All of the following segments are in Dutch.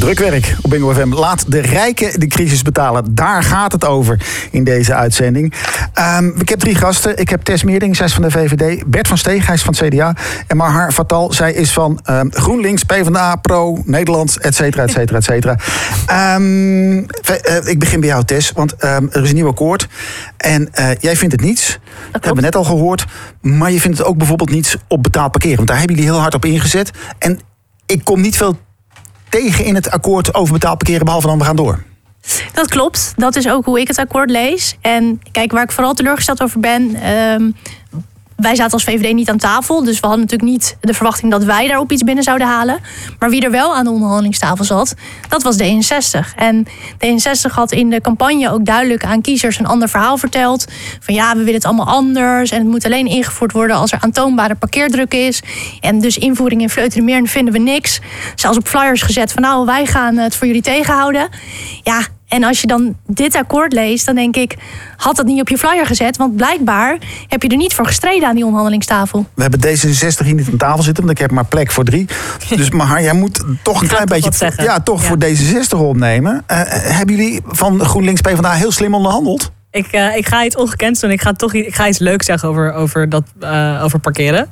Drukwerk op Bingo FM. Laat de rijken de crisis betalen. Daar gaat het over in deze uitzending. Ik heb 3 gasten. Ik heb Tess Meerding, zij is van de VVD. Bert van Steeg, hij is van het CDA. En Mahar Fattal, zij is van GroenLinks, PvdA, Pro, Nederland, et cetera, et cetera, et cetera. Ik begin bij jou, Tess, want er is een nieuw akkoord. En jij vindt het niets. Dat hebben we net al gehoord. Maar je vindt het ook bijvoorbeeld niets op betaald parkeren. Want daar hebben jullie heel hard op ingezet. En ik kom niet veel tegen in het akkoord over betaald parkeren, behalve dan we gaan door. Dat klopt. Dat is ook hoe ik het akkoord lees. En kijk, waar ik vooral teleurgesteld over ben, wij zaten als VVD niet aan tafel. Dus we hadden natuurlijk niet de verwachting dat wij daarop iets binnen zouden halen. Maar wie er wel aan de onderhandelingstafel zat, dat was D66. En D66 had in de campagne ook duidelijk aan kiezers een ander verhaal verteld. Van ja, we willen het allemaal anders. En het moet alleen ingevoerd worden als er aantoonbare parkeerdruk is. En dus invoering in Vleuten-de-Meern vinden we niks. Zelfs op flyers gezet van nou, wij gaan het voor jullie tegenhouden. Ja. En als je dan dit akkoord leest, dan denk ik, had dat niet op je flyer gezet? Want blijkbaar heb je er niet voor gestreden aan die onderhandelingstafel. We hebben D66 hier niet aan tafel zitten, want ik heb maar plek voor 3. Dus Mahar, jij moet toch een klein beetje voor D66 opnemen. Hebben jullie van GroenLinks PvdA heel slim onderhandeld? Ik ga iets ongekends doen. Ik ga iets leuks zeggen over parkeren.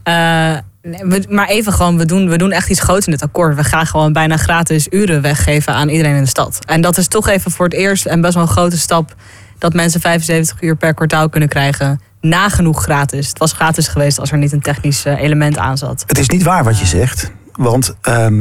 Maar even gewoon, we doen echt iets groots in dit akkoord. We gaan gewoon bijna gratis uren weggeven aan iedereen in de stad. En dat is toch even voor het eerst en best wel een grote stap dat mensen 75 uur per kwartaal kunnen krijgen. Nagenoeg gratis. Het was gratis geweest als er niet een technisch element aan zat. Het is niet waar wat je zegt. Want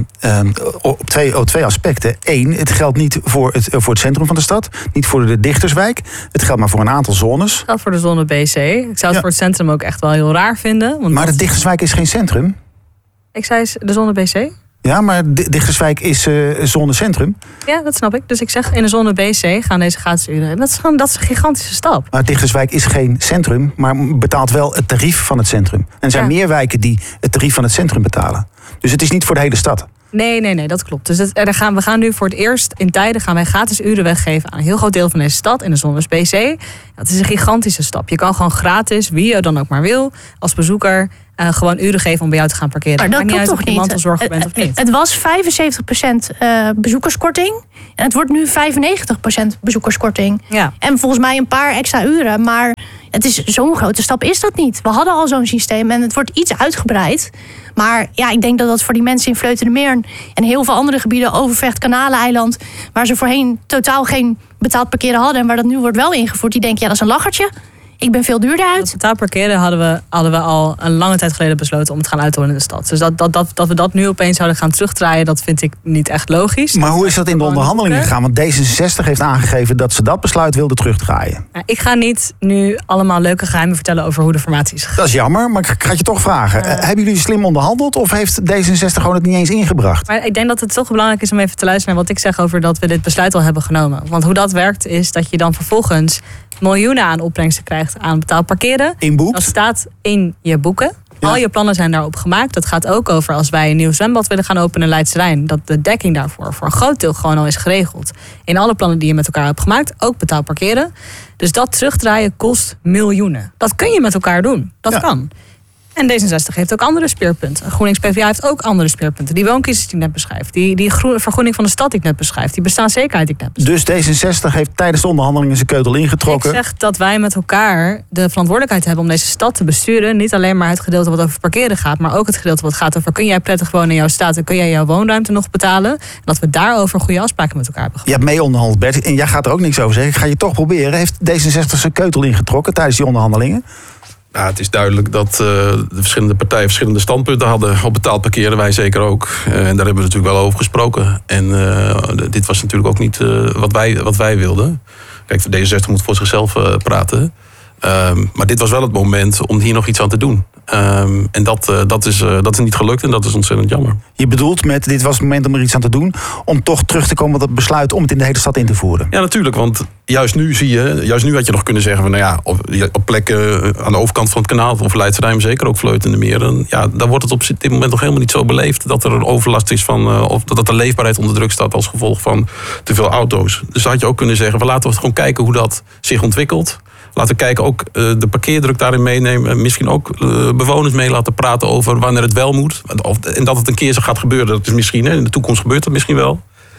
op twee aspecten. 1, het geldt niet voor het centrum van de stad. Niet voor de Dichterswijk. Het geldt maar voor een aantal zones. Het geldt voor de zone BC. Ik zou het voor het centrum ook echt wel heel raar vinden. Want maar de Dichterswijk is geen centrum. Ik zei de zone BC. Ja, maar Dichterswijk is zone centrum. Ja, dat snap ik. Dus ik zeg, in de zone BC gaan deze gratis uren. Dat is een gigantische stap. Maar Dichterswijk is geen centrum, maar betaalt wel het tarief van het centrum. En er zijn meer wijken die het tarief van het centrum betalen. Dus het is niet voor de hele stad. Nee, dat klopt. Dus we gaan nu voor het eerst in tijden gaan wij gratis uren weggeven aan een heel groot deel van deze stad in de zone BC. Dat is een gigantische stap. Je kan gewoon gratis, wie je dan ook maar wil, als bezoeker gewoon uren geven om bij jou te gaan parkeren. Maar dat klopt toch niet? Mantelzorger bent of niet. Het was 75% bezoekerskorting en het wordt nu 95% bezoekerskorting. Ja. En volgens mij een paar extra uren, maar het is zo'n grote stap is dat niet. We hadden al zo'n systeem en het wordt iets uitgebreid. Maar ja, ik denk dat dat voor die mensen in Vleuten-de-Meern en heel veel andere gebieden, Overvecht, Kanaleneiland, waar ze voorheen totaal geen betaald parkeren hadden en waar dat nu wordt wel ingevoerd, die denken, ja, dat is een lachertje. Ik ben veel duurder uit. Betaald parkeren hadden we al een lange tijd geleden besloten om het gaan uitrollen in de stad. Dus dat we dat nu opeens zouden gaan terugdraaien, dat vind ik niet echt logisch. Maar hoe is dat in de onderhandelingen gegaan? Want D66 heeft aangegeven dat ze dat besluit wilde terugdraaien. Ik ga niet nu allemaal leuke geheimen vertellen over hoe de formatie is gegaan. Dat is jammer, maar ik ga het je toch vragen. Hebben jullie slim onderhandeld of heeft D66 gewoon het niet eens ingebracht? Maar ik denk dat het toch belangrijk is om even te luisteren naar wat ik zeg over dat we dit besluit al hebben genomen. Want hoe dat werkt is dat je dan vervolgens miljoenen aan opbrengsten krijgt aan betaald parkeren. Inboekt. Dat staat in je boeken. Ja. Al je plannen zijn daarop gemaakt. Dat gaat ook over als wij een nieuw zwembad willen gaan openen in Leidse Rijn. Dat de dekking daarvoor voor een groot deel gewoon al is geregeld. In alle plannen die je met elkaar hebt gemaakt. Ook betaald parkeren. Dus dat terugdraaien kost miljoenen. Dat kun je met elkaar doen. Dat kan. En D66 heeft ook andere speerpunten. GroenLinks PvdA heeft ook andere speerpunten. Die woonkiezers die ik net beschrijf. Die vergroening van de stad die ik net beschrijf. Die bestaanszekerheid die ik net beschrijf. Dus D66 heeft tijdens de onderhandelingen zijn keutel ingetrokken. Ik zeg dat wij met elkaar de verantwoordelijkheid hebben om deze stad te besturen. Niet alleen maar het gedeelte wat over parkeren gaat. Maar ook het gedeelte wat gaat over kun jij prettig wonen in jouw stad. En kun jij jouw woonruimte nog betalen. En dat we daarover goede afspraken met elkaar hebben. Je hebt mee onderhandeld, Bert. En jij gaat er ook niks over zeggen. Ik ga je toch proberen. Heeft D66 zijn keutel ingetrokken tijdens die onderhandelingen? Nou, het is duidelijk dat de verschillende partijen verschillende standpunten hadden op betaald parkeren. Wij zeker ook. En daar hebben we natuurlijk wel over gesproken. En dit was natuurlijk ook niet wat wij wilden. Kijk, voor D66 moet voor zichzelf praten. Maar dit was wel het moment om hier nog iets aan te doen. En dat is niet gelukt en dat is ontzettend jammer. Je bedoelt met dit was het moment om er iets aan te doen, om toch terug te komen op het besluit om het in de hele stad in te voeren? Ja, natuurlijk, want juist nu had je nog kunnen zeggen van nou ja, op plekken aan de overkant van het kanaal of Leidse Rijn, zeker ook Vleuten-de-Meern. Ja, daar wordt het op dit moment nog helemaal niet zo beleefd dat er een overlast is van of dat de leefbaarheid onder druk staat als gevolg van te veel auto's. Dus dan had je ook kunnen zeggen, laten we gewoon kijken hoe dat zich ontwikkelt. Laten we kijken, ook de parkeerdruk daarin meenemen. Misschien ook bewoners mee laten praten over wanneer het wel moet. En dat het een keer zo gaat gebeuren, dat is misschien, in de toekomst gebeurt dat misschien wel.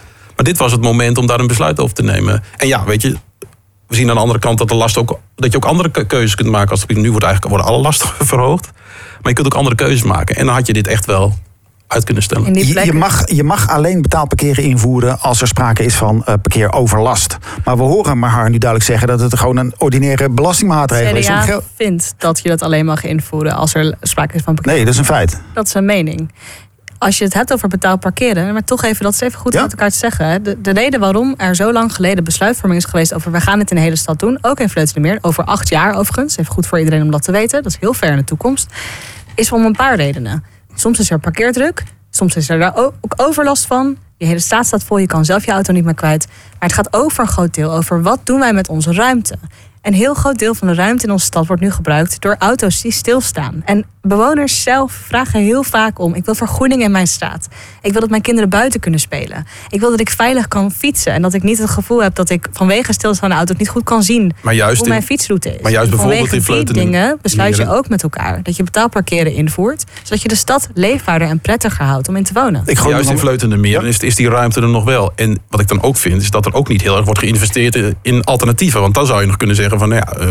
Maar dit was het moment om daar een besluit over te nemen. En ja, weet je, we zien aan de andere kant dat dat je ook andere keuzes kunt maken. Nu worden alle lasten verhoogd. Maar je kunt ook andere keuzes maken. En dan had je dit echt wel uit kunnen stellen. Je mag alleen betaald parkeren invoeren als er sprake is van parkeeroverlast. Maar we horen Mahar nu duidelijk zeggen dat het gewoon een ordinaire belastingmaatregel is. CDA vindt dat je dat alleen mag invoeren als er sprake is van parkeren. Nee, dat is een feit. Dat is een mening. Als je het hebt over betaald parkeren, maar toch even, dat is even goed met elkaar te zeggen. De reden waarom er zo lang geleden besluitvorming is geweest over we gaan het in de hele stad doen, ook in Vleuten-De-Meer, over 8 jaar overigens, even goed voor iedereen om dat te weten, dat is heel ver in de toekomst, is om een paar redenen. Soms is er parkeerdruk, soms is er daar ook overlast van. Je hele straat staat vol, je kan zelf je auto niet meer kwijt. Maar het gaat ook voor een groot deel over wat doen wij met onze ruimte. Een heel groot deel van de ruimte in onze stad wordt nu gebruikt door auto's die stilstaan. En bewoners zelf vragen heel vaak om, ik wil vergroening in mijn straat. Ik wil dat mijn kinderen buiten kunnen spelen. Ik wil dat ik veilig kan fietsen. En dat ik niet het gevoel heb dat ik vanwege stilstaande auto's niet goed kan zien hoe mijn fietsroute is. Maar juist bijvoorbeeld in Vleuten die dingen besluit je ook met elkaar. Dat je betaalparkeren invoert. Zodat je de stad leefbaarder en prettiger houdt om in te wonen. Juist in Vleuten-De-Meer is die ruimte er nog wel. En wat ik dan ook vind, is dat er ook niet heel erg wordt geïnvesteerd in alternatieven. Want dan zou je nog kunnen zeggen van,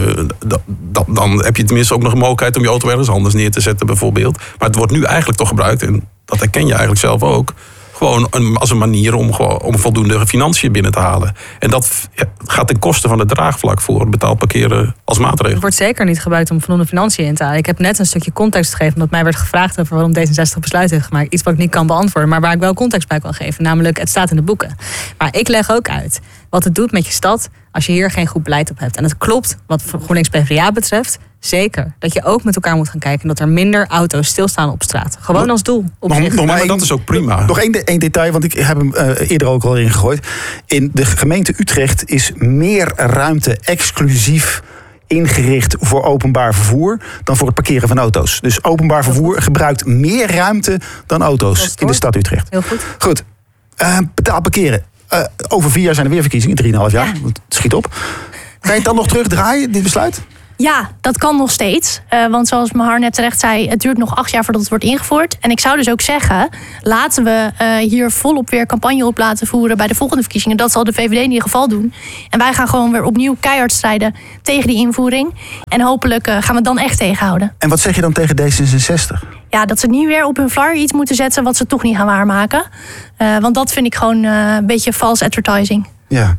dan heb je tenminste ook nog een mogelijkheid om je auto ergens anders neer te zetten bijvoorbeeld. Maar het wordt nu eigenlijk toch gebruikt, en dat herken je eigenlijk zelf ook, gewoon als een manier om voldoende financiën binnen te halen. En dat gaat ten koste van het draagvlak voor betaald parkeren als maatregel. Het wordt zeker niet gebruikt om voldoende financiën in te halen. Ik heb net een stukje context gegeven, omdat mij werd gevraagd over waarom D66 besluit heeft gemaakt. Iets wat ik niet kan beantwoorden, maar waar ik wel context bij kan geven. Namelijk, het staat in de boeken. Maar ik leg ook uit wat het doet met je stad als je hier geen goed beleid op hebt. En het klopt, wat GroenLinks PvdA betreft, zeker. Dat je ook met elkaar moet gaan kijken dat er minder auto's stilstaan op straat. Gewoon als doel. Maar dat is ook prima. Nog één detail, want ik heb hem eerder ook al ingegooid. In de gemeente Utrecht is meer ruimte exclusief ingericht voor openbaar vervoer dan voor het parkeren van auto's. Dus openbaar vervoer gebruikt meer ruimte dan auto's in de stad Utrecht. Heel goed. Goed. Betaald parkeren. Over 4 jaar zijn er weer verkiezingen, 3,5 jaar. Ja. Het schiet op. Kan je het dan nog terugdraaien, dit besluit? Ja, dat kan nog steeds. Want zoals Mahar net terecht zei, het duurt nog 8 jaar voordat het wordt ingevoerd. En ik zou dus ook zeggen, laten we hier volop weer campagne op laten voeren bij de volgende verkiezingen. Dat zal de VVD in ieder geval doen. En wij gaan gewoon weer opnieuw keihard strijden tegen die invoering. En hopelijk gaan we het dan echt tegenhouden. En wat zeg je dan tegen D66? Ja, dat ze niet weer op hun flyer iets moeten zetten wat ze toch niet gaan waarmaken. Want dat vind ik gewoon een beetje false advertising. Ja.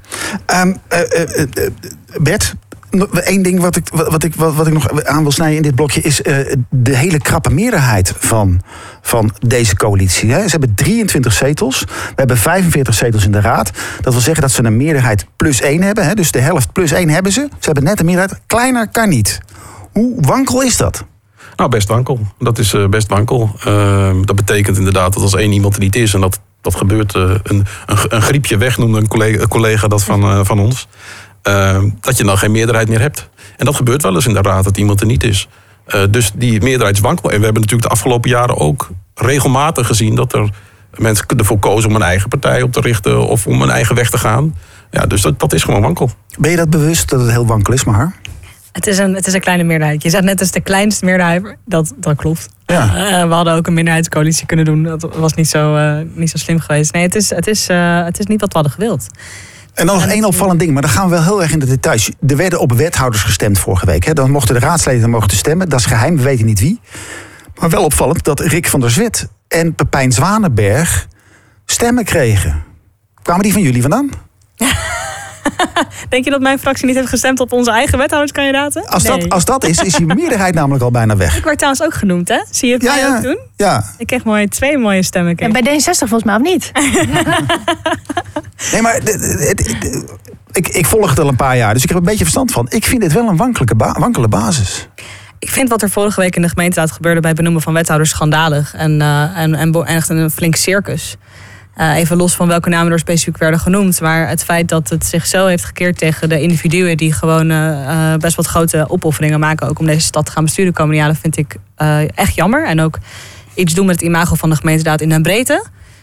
Bert, één ding wat ik nog aan wil snijden in dit blokje is de hele krappe meerderheid van deze coalitie. Ze hebben 23 zetels. We hebben 45 zetels in de raad. Dat wil zeggen dat ze een meerderheid +1 hebben. Dus de helft +1 hebben ze. Ze hebben net een meerderheid. Kleiner kan niet. Hoe wankel is dat? Nou, best wankel. Dat is best wankel. Dat betekent inderdaad dat als één iemand er niet is, en dat gebeurt, een griepje weg, noemde een collega dat van ons, dat je dan geen meerderheid meer hebt. En dat gebeurt wel eens in de raad, dat iemand er niet is. Dus die meerderheid is wankel. En we hebben natuurlijk de afgelopen jaren ook regelmatig gezien dat er mensen ervoor kozen om een eigen partij op te richten of om een eigen weg te gaan. Ja, dus dat is gewoon wankel. Ben je dat bewust dat het heel wankel is, Mahar? Het is een kleine meerderheid. Je zegt net, het is de kleinste meerderheid. Dat klopt. Ja. We hadden ook een minderheidscoalitie kunnen doen. Dat was niet zo slim geweest. Nee, het is niet wat we hadden gewild. En dan nog één opvallend ding, maar dan gaan we wel heel erg in de details. Er werden op wethouders gestemd vorige week. Dan mochten de raadsleden stemmen. Dat is geheim, we weten niet wie. Maar wel opvallend dat Rick van der Zwet en Pepijn Zwanenberg stemmen kregen. Kwamen die van jullie vandaan? Denk je dat mijn fractie niet heeft gestemd op onze eigen wethouderskandidaten? Als dat is die meerderheid namelijk al bijna weg. Ik werd trouwens ook genoemd, hè? Zie je het mij ook doen? Ja. Ik kreeg 2 mooie stemmen. En bij D66 volgens mij of niet? Nee, maar ik volg het al een paar jaar, dus ik heb een beetje verstand van. Ik vind dit wel een wankele basis. Ik vind wat er vorige week in de gemeenteraad gebeurde bij benoemen van wethouders schandalig. En echt een flink circus. Even los van welke namen er specifiek werden genoemd. Maar het feit dat het zich zo heeft gekeerd tegen de individuen die gewoon best wat grote opofferingen maken, ook om deze stad te gaan besturen de komende jaren, vind ik echt jammer. En ook iets doen met het imago van de gemeenteraad in de breedte.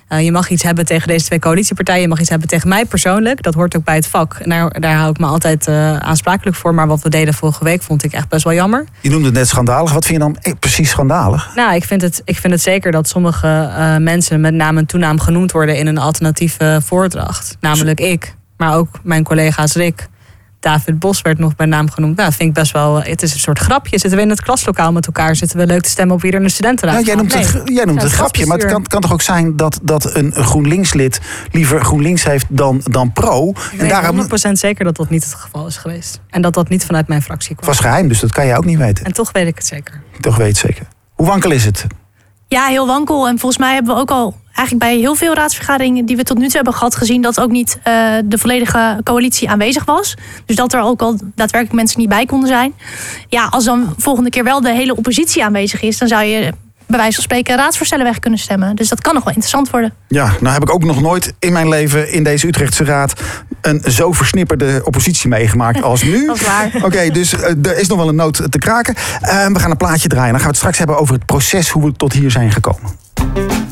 Je mag iets hebben tegen deze 2 coalitiepartijen. Je mag iets hebben tegen mij persoonlijk. Dat hoort ook bij het vak. En daar hou ik me altijd aansprakelijk voor. Maar wat we deden vorige week vond ik echt best wel jammer. Je noemde het net schandalig. Wat vind je dan precies schandalig? Nou, ik vind het zeker dat sommige mensen met naam en toenaam genoemd worden in een alternatieve voordracht. Namelijk ik, maar ook mijn collega's Rick. David Bos werd nog bij naam genoemd. Nou, dat vind ik best wel. Het is een soort grapje. Zitten we in het klaslokaal met elkaar? Zitten we leuk te stemmen op wie er in de studentenraad gaat? Jij noemt het grapje, maar het kan toch ook zijn dat een GroenLinks-lid liever GroenLinks heeft dan Pro? Ik weet 100% zeker dat dat niet het geval is geweest. En dat dat niet vanuit mijn fractie kwam. Het was geheim, dus dat kan je ook niet weten. En toch weet ik het zeker. Toch weet je het zeker. Hoe wankel is het? Ja, heel wankel. En volgens mij hebben we ook al eigenlijk bij heel veel raadsvergaderingen die we tot nu toe hebben gehad gezien dat ook niet de volledige coalitie aanwezig was. Dus dat er ook al daadwerkelijk mensen niet bij konden zijn. Ja, als dan volgende keer wel de hele oppositie aanwezig is, dan zou je bij wijze van spreken raadsvoorstellen weg kunnen stemmen. Dus dat kan nog wel interessant worden. Ja, nou heb ik ook nog nooit in mijn leven in deze Utrechtse raad een zo versnipperde oppositie meegemaakt als nu. Dat is waar. Oké, dus er is nog wel een noot te kraken. We gaan een plaatje draaien. Dan gaan we het straks hebben over het proces, hoe we tot hier zijn gekomen.